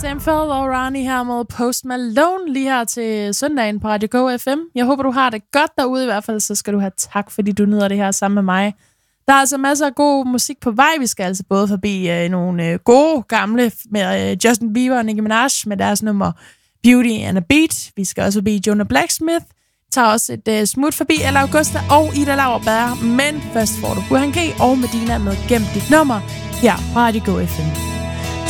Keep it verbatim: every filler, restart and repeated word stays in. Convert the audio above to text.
Sam Feld og Ronnie her med Post Malone lige her til søndagen på Radio Go F M. Jeg håber, du har det godt derude i hvert fald, så skal du have tak, fordi du nyder det her sammen med mig. Der er altså masser af god musik på vej. Vi skal altså både forbi øh, nogle øh, gode gamle med øh, Justin Bieber og Nicki Minaj med deres nummer Beauty and a Beat. Vi skal også forbi Jonah Blacksmith. Tager også et øh, smut forbi Ella Augusta og Ida Lauerberg. Men først får du Burhan G og Medina med Gem dit nummer her på Radio Go F M.